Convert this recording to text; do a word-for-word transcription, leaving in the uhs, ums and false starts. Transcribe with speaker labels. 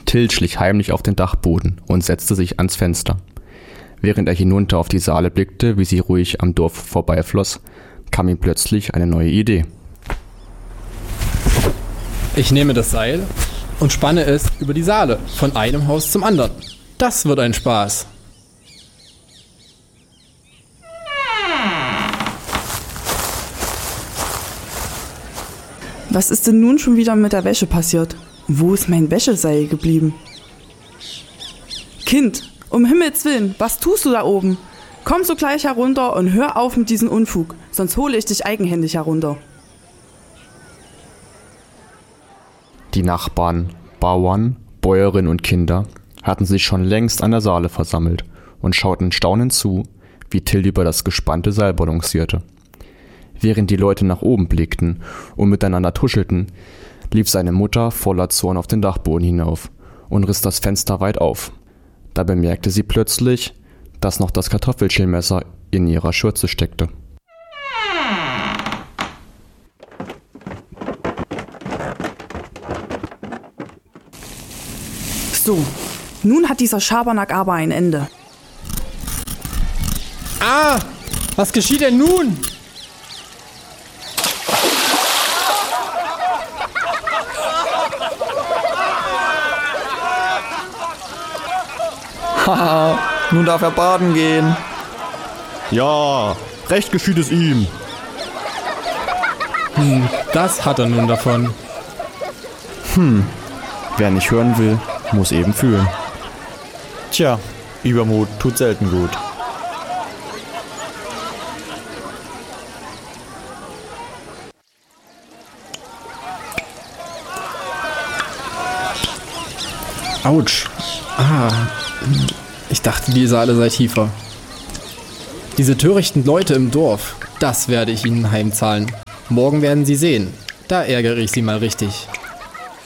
Speaker 1: Till schlich heimlich auf den Dachboden und setzte sich ans Fenster. Während er hinunter auf die Saale blickte, wie sie ruhig am Dorf vorbeifloss, kam ihm plötzlich eine neue Idee.
Speaker 2: Ich nehme das Seil und spanne es über die Saale, von einem Haus zum anderen. Das wird ein Spaß.
Speaker 3: Was ist denn nun schon wieder mit der Wäsche passiert? Wo ist mein Wäscheseil geblieben? Kind, um Himmels Willen, was tust du da oben? Komm sogleich herunter und hör auf mit diesem Unfug, sonst hole ich dich eigenhändig herunter.
Speaker 1: Die Nachbarn, Bauern, Bäuerinnen und Kinder hatten sich schon längst an der Saale versammelt und schauten staunend zu, wie Till über das gespannte Seil balancierte. Während die Leute nach oben blickten und miteinander tuschelten, lief seine Mutter voller Zorn auf den Dachboden hinauf und riss das Fenster weit auf. Da bemerkte sie plötzlich, dass noch das Kartoffelschälmesser in ihrer Schürze steckte.
Speaker 3: So, nun hat dieser Schabernack aber ein Ende.
Speaker 2: Ah, was geschieht denn nun?
Speaker 4: Haha, nun darf er baden gehen.
Speaker 5: Ja, recht geschieht es ihm.
Speaker 2: Hm, das hat er nun davon.
Speaker 1: Hm, wer nicht hören will, muss eben fühlen.
Speaker 4: Tja, Übermut tut selten gut.
Speaker 2: Autsch. Ah, ich dachte, die Saale sei tiefer. Diese törichten Leute im Dorf, das werde ich ihnen heimzahlen. Morgen werden sie sehen. Da ärgere ich sie mal richtig.